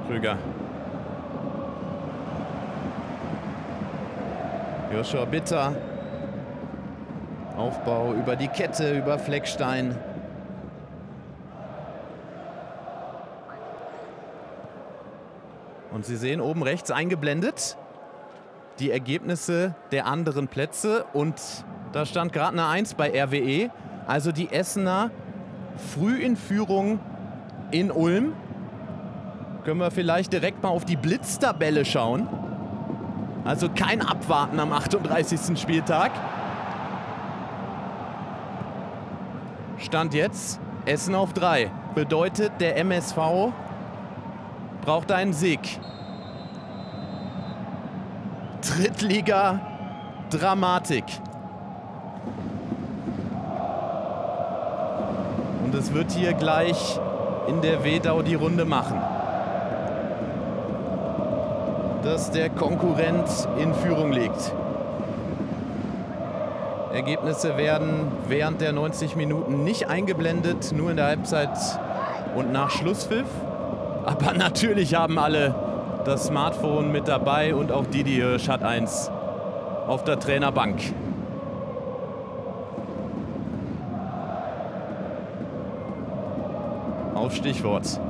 Krüger. Joshua Bitter. Aufbau über die Kette, über Fleckstein. Und Sie sehen oben rechts eingeblendet die Ergebnisse der anderen Plätze. Und da stand gerade eine 1 bei RWE. Also die Essener früh in Führung in Ulm. Können wir vielleicht direkt mal auf die Blitztabelle schauen. Also kein Abwarten am 38. Spieltag. Stand jetzt Essen auf 3. Bedeutet, der MSV braucht einen Sieg. Drittliga-Dramatik. Und es wird hier gleich in der Wedau die Runde machen. Dass der Konkurrent in Führung liegt. Ergebnisse werden während der 90 Minuten nicht eingeblendet, nur in der Halbzeit und nach Schlusspfiff. Aber natürlich haben alle das Smartphone mit dabei und auch Didi Hirsch hat eins auf der Trainerbank. Auf Stichwort.